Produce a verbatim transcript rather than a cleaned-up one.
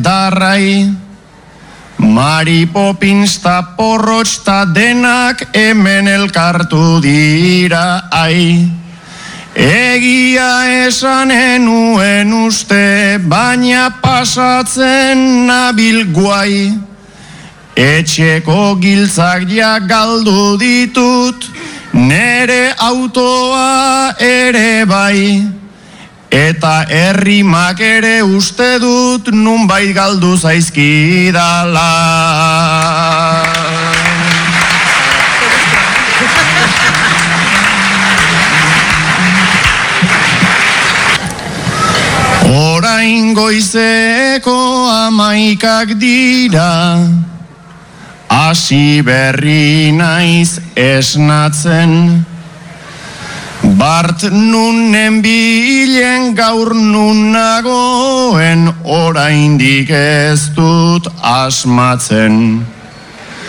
darrai, Mari Poppins ta Porrotx ta denak hemen elkartu dira, ai. Egia esan enuen uste, baina pasatzen nabil guai. Etxeko giltzak ja galdu ditut, nere autoa ere bai. Eta herrimak ere uste dut nunbait galdu zaizkidala. Orain goizeko amaikak dira, hasi berri naiz esnatzen. Bart nunen bilen gaur nun nagoen, oraindik ez dut asmatzen.